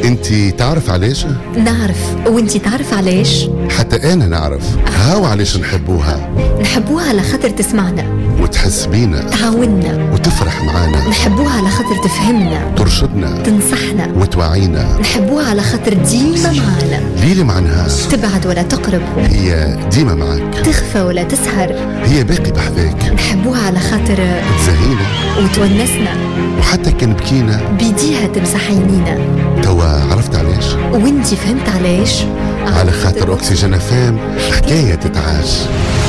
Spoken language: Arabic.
انتي تعرف علاش؟ نعرف، وانتي تعرف علاش؟ حتى انا نعرف. هاو علاش نحبوها. نحبوها على خاطر تسمعنا وتحس بينا، تعاوننا، وتفرح معانا. نحبوها على خاطر تفهمنا، ترشدنا، تنصحنا، وتوعينا. نحبوها على خاطر ديما معانا. ليلي مع نهار، تبعد ولا تقرب، هي ديما معك. تخفى ولا تسهر، هي باقي بحذاك. نحبوها على خاطر تزهينا وتونسنا، وحتى كان بكينا بيديها تمسح عينينا. توا عرفت علاش؟ وانتي فهمت علاش؟ على خاطر أكسجين فام حكاية تتعاش.